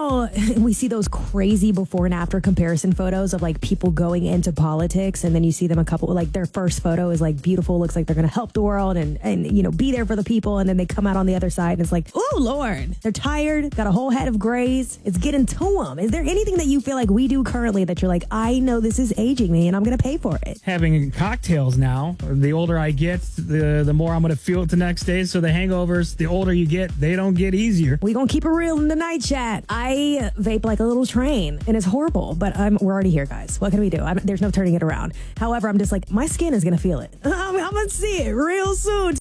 how we see those crazy before and after comparison photos of like people going into politics, and then you see them a couple, like their first photo is like beautiful, looks like they're going to help the world and you know, be there for the people, and then they come out on the other side and it's like, oh Lord, they're tired, got a whole head of grays. It's getting to them. Is there anything that you feel like we do currently that you're like, I know this is aging me and I'm going to pay for it? Having cocktails now, the older I get, the more I'm going to feel it the next day. So the hangovers, the older you get, they don't get easier. We gonna keep it real in the night chat. I vape like a little train and it's horrible, but we're already here, guys. What can we do? There's no turning it around. However, I'm just like, my skin is gonna feel it. I'm gonna see it real soon.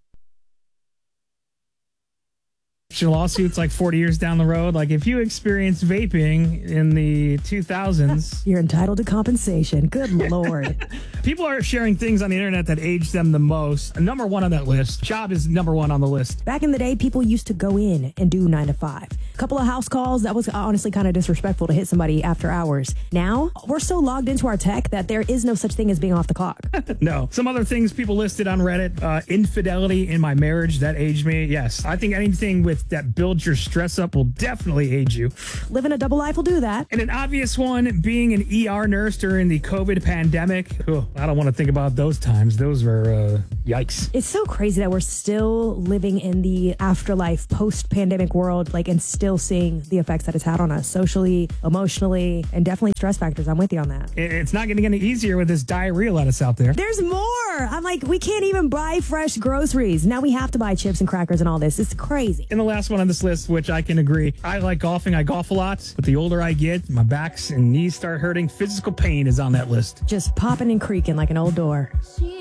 Your lawsuits like 40 years down the road. Like if you experienced vaping in the 2000s, you're entitled to compensation. Good Lord. People are sharing things on the internet that age them the most. Number one on that list. Job is number one on the list. Back in the day, people used to go in and do 9 to 5. A couple of house calls. That was honestly kind of disrespectful to hit somebody after hours. Now, we're so logged into our tech that there is no such thing as being off the clock. No. Some other things people listed on Reddit. Infidelity in my marriage. That aged me. Yes. I think anything that builds your stress up will definitely age you. Living a double life will do that. And an obvious one, being an ER nurse during the COVID pandemic. Oh, I don't want to think about those times. Those were, yikes. It's so crazy that we're still living in the afterlife, post-pandemic world, like, and still seeing the effects that it's had on us socially, emotionally, and definitely stress factors. I'm with you on that. It's not getting any easier with this diarrhea lettuce out there. There's more. I'm like, we can't even buy fresh groceries. Now we have to buy chips and crackers and all this. It's crazy. And the last one on this list, which I can agree, I like golfing. I golf a lot, but the older I get, my backs and knees start hurting. Physical pain is on that list. Just popping and creaking like an old door.